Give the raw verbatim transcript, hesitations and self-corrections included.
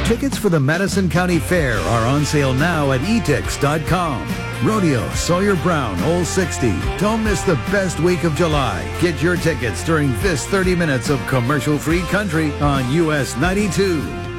Tickets for the Madison County Fair are on sale now at e tix dot com. Rodeo, Sawyer Brown, Old sixty. Don't miss the best week of July. Get your tickets during this thirty minutes of commercial-free country on U S ninety-two.